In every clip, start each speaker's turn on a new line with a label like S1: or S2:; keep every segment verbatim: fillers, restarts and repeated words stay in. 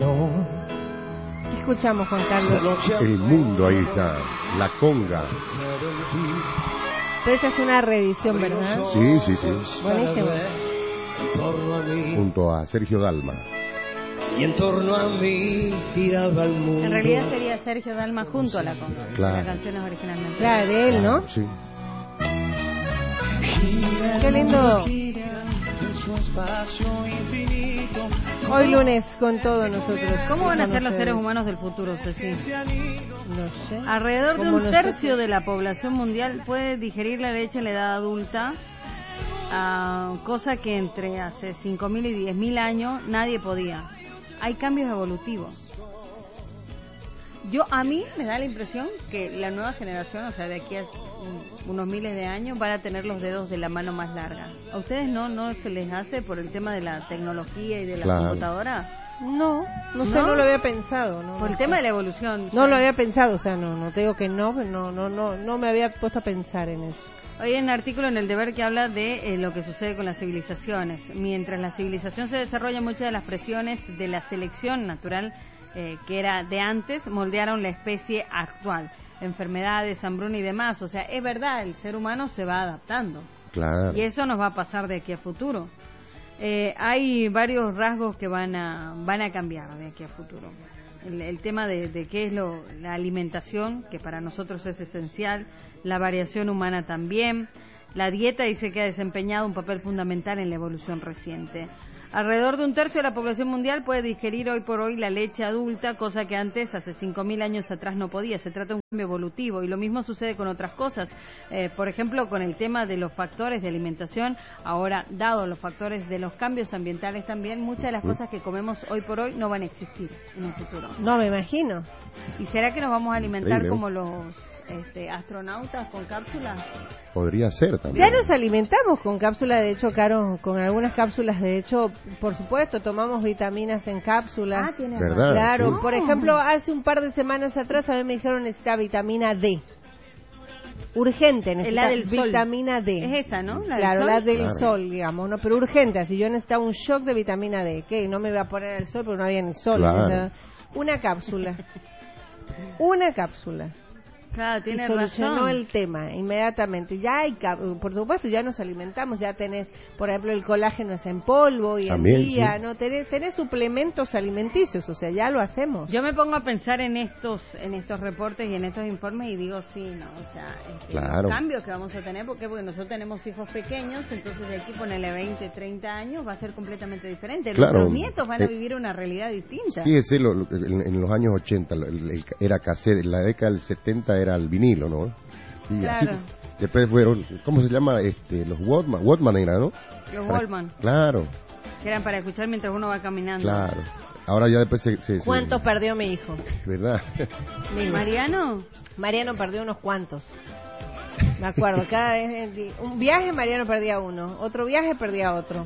S1: ¿Qué escuchamos, Juan Carlos?
S2: El mundo, ahí está. La conga.
S1: Pero esa es una reedición, ¿verdad?
S2: Sí, sí, sí.
S1: Buenísimo.
S2: Junto a Sergio Dalma.
S3: Y en torno a mí giraba el mundo.
S4: En realidad sería Sergio Dalma junto a la conga.
S2: Claro.
S4: La canción es originalmente.
S1: Claro, de él, ¿no?
S2: Sí.
S1: Qué lindo. Hoy lunes con todos nosotros.
S4: ¿Cómo van a ser los
S1: ustedes?
S4: seres humanos del futuro, Ceci?
S1: No sé.
S4: Alrededor de
S1: Como
S4: un
S1: nosotros.
S4: tercio de la población mundial puede digerir la leche en la edad adulta, ah, cosa que entre hace cinco mil y diez mil años nadie podía. Hay cambios evolutivos. Yo, a mí me da la impresión que la nueva generación, o sea, de aquí a un- unos miles de años, van a tener los dedos de la mano más larga. ¿A ustedes no no se les hace por el tema de la tecnología y de la
S2: Claro.
S4: computadora?
S1: No, no sé,
S4: ¿No?
S1: no lo había pensado. No,
S4: Por el
S1: no
S4: tema
S1: sé.
S4: de la evolución.
S1: No lo había pensado, o sea, no, no te digo que no, pero no, no, no, no me había puesto a pensar en eso.
S4: Hoy hay un artículo en El Deber que habla de eh, lo que sucede con las civilizaciones. Mientras la civilización se desarrolla, muchas de las presiones de la selección natural eh, que era de antes moldearon la especie actual. Enfermedades, hambruna y demás. O sea, es verdad, el ser humano se va adaptando.
S2: Claro.
S4: Y eso nos va a pasar de aquí a futuro. Eh, hay varios rasgos que van a van a cambiar de aquí a futuro. El, el tema de, de qué es lo, la alimentación, que para nosotros es esencial, la variación humana también. La dieta dice que ha desempeñado un papel fundamental en la evolución reciente. Alrededor de un tercio de la población mundial puede digerir hoy por hoy la leche adulta, cosa que antes, hace cinco mil años atrás, no podía. Se trata de un cambio evolutivo y lo mismo sucede con otras cosas. Eh, por ejemplo, con el tema de los factores de alimentación, ahora, dado los factores de los cambios ambientales también, muchas de las cosas que comemos hoy por hoy no van a existir en un futuro.
S1: No, me imagino.
S4: ¿Y será que nos vamos a alimentar
S2: Increíble, ¿eh?
S4: como los este, astronautas con cápsulas?
S2: Podría ser también.
S1: Ya nos alimentamos con cápsulas, de hecho, Caro, con algunas cápsulas, de hecho, por supuesto, tomamos vitaminas en cápsulas.
S4: Ah, tiene
S2: ¿Verdad?
S4: razón.
S1: Claro,
S2: Sí.
S1: por ejemplo, hace un par de semanas atrás a mí me dijeron necesita vitamina D. Urgente, necesita
S4: la del sol.
S1: vitamina D.
S4: Es esa, ¿no? ¿La del
S1: claro,
S4: sol?
S1: la del
S2: Claro.
S1: sol, digamos, ¿no? Pero urgente, así yo necesitaba un shock de vitamina D. ¿Qué? No me iba a poner el sol porque no había ni sol.
S2: Claro.
S1: O sea, una cápsula. Una cápsula.
S4: Claro,
S1: Y
S4: tiene
S1: solucionó
S4: razón.
S1: el tema inmediatamente. Ya hay, cap- por supuesto, ya nos alimentamos, ya tenés, por ejemplo, el colágeno es en polvo y en
S2: También,
S1: día,
S2: sí.
S1: ¿no? Tenés, tenés suplementos alimenticios, o sea, ya lo hacemos.
S4: Yo me pongo a pensar en estos en estos reportes y en estos informes y digo, sí, no, o sea, este,
S2: Claro.
S4: los cambios que vamos a tener, ¿por qué? Porque nosotros tenemos hijos pequeños, entonces de aquí ponerle veinte, treinta años va a ser completamente diferente.
S2: Claro.
S4: Nuestros nietos van a
S2: Eh,
S4: vivir una realidad distinta.
S2: Fíjese, lo- lo- en, en los años ochenta el- el- era cassette, en la década del setenta era el vinilo, ¿no? Y así,
S4: Claro.
S2: después fueron, ¿cómo se llama? Este, los Walkman, Walkman era, ¿no?
S4: Los
S2: Para-
S4: Wallman,
S2: Claro,
S4: que eran para escuchar mientras uno va caminando.
S2: claro. Ahora ya después se... se, se-
S1: ¿Cuántos perdió mi hijo?
S2: ¿Verdad?
S4: Mariano,
S1: Mariano perdió unos cuantos. Me acuerdo, cada vez, un viaje Mariano perdía uno, otro viaje perdía otro.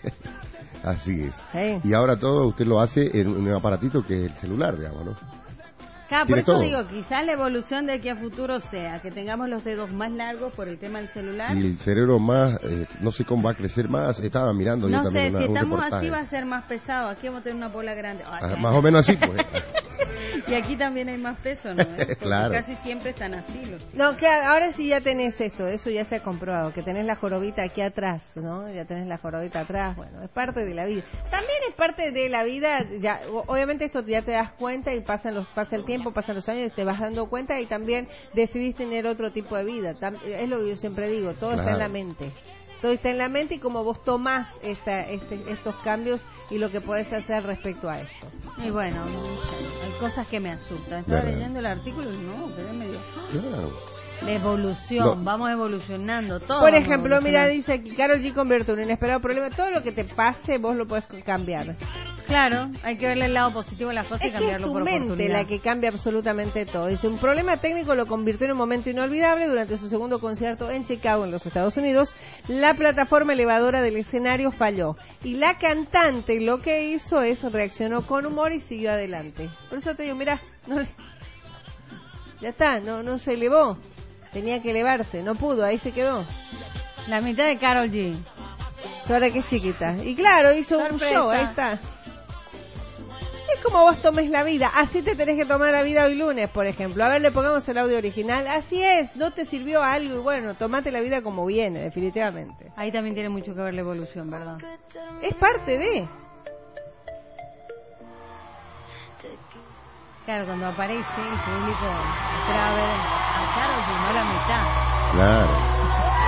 S2: Así es.
S1: Sí.
S2: Y ahora todo usted lo hace en un aparatito que es el celular, digamos, ¿no?
S4: Claro, por
S2: Tiene
S4: eso
S2: todo.
S4: digo, quizás la evolución de aquí a futuro sea que tengamos los dedos más largos por el tema del celular.
S2: Y el cerebro más, eh, no sé cómo va a crecer más. Estaba mirando yo
S4: No
S2: también
S4: sé,
S2: una-
S4: si
S2: un
S4: estamos
S2: reportaje.
S4: así va a ser más pesado. Aquí vamos a tener una bola grande. Ay,
S2: Ah,
S4: ay,
S2: más
S4: ay.
S2: o menos así, pues.
S4: Y aquí también hay más peso, ¿no? ¿Eh? Porque
S2: Claro.
S4: casi siempre están así los chicos.
S1: No, que ahora sí ya tenés esto, eso ya se ha comprobado, que tenés la jorobita aquí atrás, ¿no? Ya tenés la jorobita atrás, bueno, es parte de la vida. También es parte de la vida, ya, o- obviamente esto ya te das cuenta y pasan los, pasa el tiempo, pasan los años y te vas dando cuenta y también decidís tener otro tipo de vida. Tam- es lo que yo siempre digo, todo está en
S2: Claro.
S1: la mente. Todo está en la mente y como vos tomás esta, este, estos cambios y lo que podés hacer respecto a esto.
S4: Y bueno, no sé, hay cosas que me asustan. Estaba
S2: Verdad.
S4: leyendo el artículo y no, quedé medio...
S2: Claro.
S4: La evolución,
S2: No.
S4: vamos evolucionando, todo.
S1: Por
S4: vamos
S1: ejemplo, mira,
S4: evolucionando.
S1: dice aquí, Karol G convierte un inesperado problema. Todo lo que te pase, vos lo podés cambiar.
S4: Claro, hay que verle el lado positivo de las cosas y
S1: Es que es
S4: cambiarlo
S1: tu
S4: por
S1: mente
S4: oportunidad.
S1: la que cambia absolutamente todo. Dice, un problema técnico lo convirtió en un momento inolvidable durante su segundo concierto en Chicago, en los Estados Unidos. La plataforma elevadora del escenario falló. Y la cantante lo que hizo es reaccionó con humor y siguió adelante. Por eso te digo, mira, no, ya está, no, no se elevó. Tenía que elevarse, no pudo, ahí se quedó.
S4: La mitad de Karol G.
S1: Ahora que es chiquita. Y claro, hizo
S4: Sorpresa.
S1: un show, ahí está. Es como vos tomes la vida, así te tenés que tomar la vida hoy lunes, por ejemplo. A ver, le pongamos el audio original. Así es, no te sirvió algo y bueno, tomate la vida como viene, definitivamente.
S4: Ahí también tiene mucho que ver la evolución, ¿verdad?
S1: Es parte de...
S4: Claro, cuando aparece el público espera ver a Karol, no la mitad.
S2: Claro.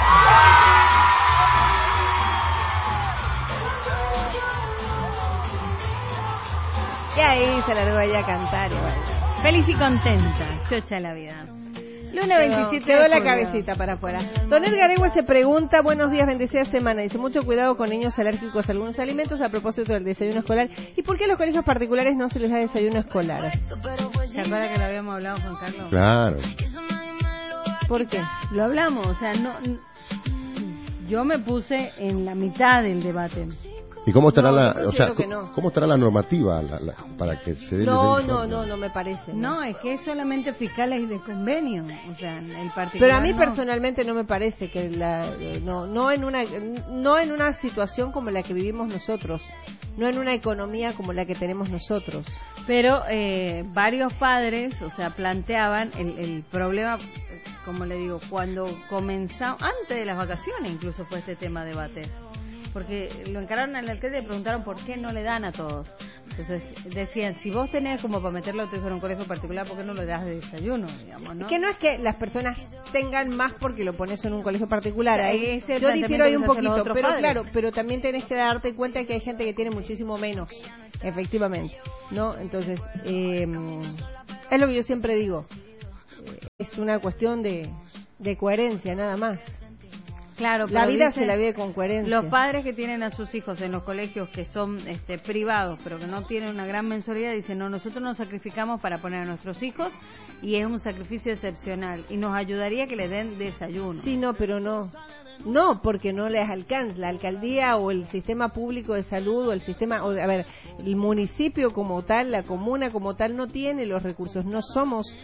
S1: Y ahí se largó ella a cantar igual.
S4: Feliz y contenta, chocha la vida. Lunes veintisiete
S1: Quedó
S4: de
S1: la
S4: julio.
S1: cabecita para afuera. Don Edgar Egue se pregunta, buenos días, bendecida semana. Dice, mucho cuidado con niños alérgicos a algunos alimentos a propósito del desayuno escolar. ¿Y por qué a los colegios particulares no se les da desayuno escolar?
S4: ¿Se acuerda que lo habíamos hablado, Juan Carlos?
S2: Claro.
S1: ¿Por qué?
S4: Lo hablamos, o sea, no, n- yo me puse en la mitad del debate.
S2: ¿Y cómo estará
S1: No,
S2: la,
S1: yo
S2: o sea,
S1: considero que no.
S2: cómo estará la normativa la- la- para que se dé el
S1: No,
S2: derecho?
S1: no, no, no me parece.
S4: No, es que es solamente fiscales de convenio, o sea, el particular.
S1: Pero a mí
S4: no.
S1: personalmente no me parece que la, eh, no, no en una, no en una situación como la que vivimos nosotros, no en una economía como la que tenemos nosotros.
S4: Pero eh, varios padres, o sea, planteaban el, el problema, eh, como le digo, cuando comenzamos, antes de las vacaciones incluso fue este tema de debate. Porque lo encararon al alcalde y le preguntaron por qué no le dan a todos. Entonces decían, si vos tenés como para meterlo a tu hijo en un colegio particular, ¿por qué no le das de desayuno, digamos, no?
S1: Es que no es que las personas tengan más porque lo pones en un colegio particular. Ahí
S4: Ese es el
S1: yo difiero ahí un
S4: planteamiento que hacen los
S1: poquito,
S4: otros
S1: pero
S4: padres.
S1: claro, pero también tenés que darte cuenta que hay gente que tiene muchísimo menos, efectivamente, ¿no? Entonces, eh, es lo que yo siempre digo, eh, es una cuestión de, de coherencia nada más.
S4: Claro,
S1: La
S4: pero
S1: vida
S4: dicen,
S1: se la vive con coherencia.
S4: los padres que tienen a sus hijos en los colegios que son este, privados, pero que no tienen una gran mensualidad, dicen, no, nosotros nos sacrificamos para poner a nuestros hijos y es un sacrificio excepcional y nos ayudaría que le den desayuno.
S1: Sí, no, pero no. No, porque no les alcanza. La alcaldía o el sistema público de salud o el sistema, o, a ver, el municipio como tal, la comuna como tal no tiene los recursos. No somos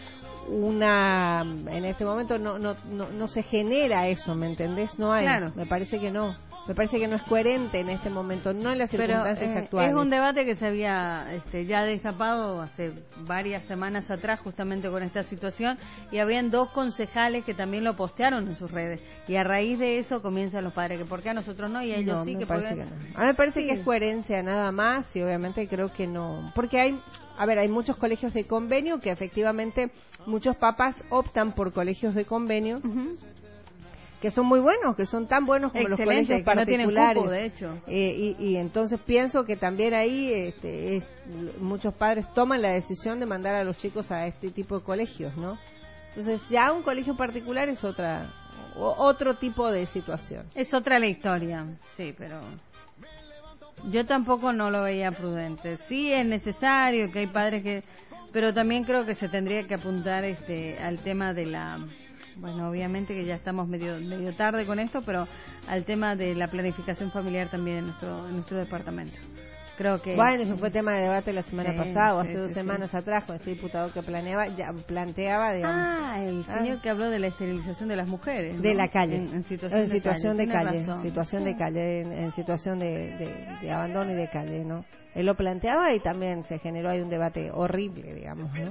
S1: una, en este momento no no no, no se genera eso, ¿me entendés? No hay.
S4: Claro.
S1: Me parece que no. Me parece que no es coherente en este momento, no en las
S4: Pero
S1: circunstancias
S4: eh,
S1: actuales.
S4: es un debate que se había este, ya destapado hace varias semanas atrás justamente con esta situación y habían dos concejales que también lo postearon en sus redes y a raíz de eso comienzan los padres que por qué a nosotros no y a ellos
S1: No,
S4: sí
S1: me
S4: que
S1: parece
S4: por qué-
S1: que no. A mí me parece
S4: Sí.
S1: que es coherencia nada más y obviamente creo que no, porque hay, a ver, hay muchos colegios de convenio que efectivamente muchos papás optan por colegios de convenio
S4: Ujú.
S1: que son muy buenos, que son tan buenos como
S4: Excelente,
S1: los colegios
S4: que no tienen
S1: particulares.
S4: cupo, de hecho.
S1: Eh, y, y entonces pienso que también ahí este, es, muchos padres toman la decisión de mandar a los chicos a este tipo de colegios, ¿no? Entonces ya un colegio particular es otra o- otro tipo de situación.
S4: Es otra la historia, sí, pero yo tampoco no lo veía prudente. Sí es necesario que hay padres que, pero también creo que se tendría que apuntar este al tema de la, bueno, obviamente que ya estamos medio medio tarde con esto, pero al tema de la planificación familiar también en nuestro en nuestro departamento. Creo que
S1: Bueno, eso fue tema de debate la semana
S4: Sí,
S1: pasada, o
S4: sí,
S1: hace dos
S4: sí,
S1: semanas
S4: sí.
S1: atrás, con este diputado que planeaba, ya planteaba, digamos,
S4: Ah, el señor
S1: Ah.
S4: que habló de la esterilización de las mujeres,
S1: de
S4: ¿no?
S1: la calle,
S4: en, en situación,
S1: en situación de
S4: Tiene
S1: calle,
S4: razón.
S1: situación de calle, en, en situación de, de, de abandono y de calle, ¿no? Él lo planteaba y también se generó ahí un debate horrible, digamos, ¿no?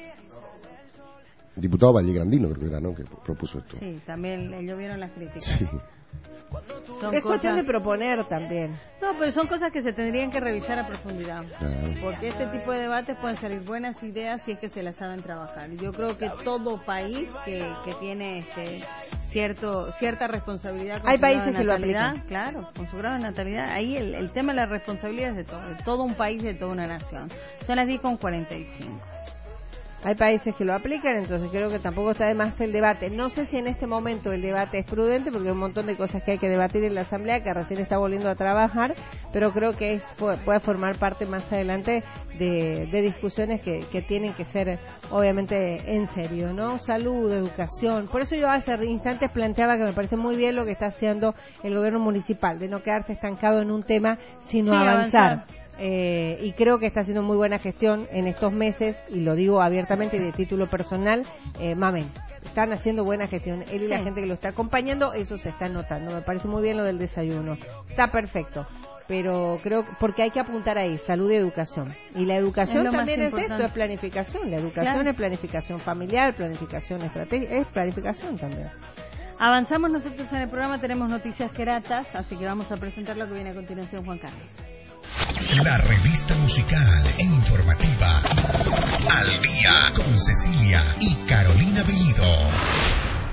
S2: Diputado Vallegrandino creo que era, ¿no? Que propuso esto.
S4: Sí, también ellos vieron las críticas.
S2: Sí.
S4: Son
S1: Es cuestión de
S4: cosas-
S1: proponer también.
S4: No, pero son cosas que se tendrían que revisar a profundidad.
S2: Claro.
S4: Porque este tipo de debates pueden salir buenas ideas si es que se las saben trabajar. Yo creo que todo país que, que tiene este cierto cierta responsabilidad con
S1: Hay
S4: su grado
S1: países
S4: de
S1: que lo
S4: natalidad,
S1: aplican.
S4: claro, con su grado de natalidad, ahí el, el tema de la responsabilidad es de todo, de todo un país, de toda una nación. Son las diez con cuarenta y cinco.
S1: Hay países que lo aplican, entonces creo que tampoco está de más el debate. No sé si en este momento el debate es prudente, porque hay un montón de cosas que hay que debatir en la Asamblea, que recién está volviendo a trabajar, pero creo que es, puede, puede formar parte más adelante de, de discusiones que, que tienen que ser, obviamente, en serio, ¿no? Salud, educación. Por eso yo hace instantes planteaba que me parece muy bien lo que está haciendo el gobierno municipal, de no quedarse estancado en un tema, sino
S4: Sí,
S1: avanzar.
S4: avanzar.
S1: Eh, y creo que está haciendo muy buena gestión en estos meses, y lo digo abiertamente y de título personal, eh, mamen, están haciendo buena gestión. Él y la
S4: Sí.
S1: gente que lo está acompañando, eso se está notando. Me parece muy bien lo del desayuno. Está perfecto. pero creo que porque hay que apuntar ahí, salud y educación. Y la educación
S4: Es lo
S1: también
S4: más
S1: es esto,
S4: importante.
S1: es planificación. La educación
S4: Claro.
S1: es planificación familiar, planificación estratégica, es planificación también.
S4: Avanzamos nosotros en el programa, tenemos noticias queratas, así que vamos a presentar lo que viene a continuación, Juan Carlos.
S5: La revista musical e informativa Al Día con Cecilia y Carolina Bellido.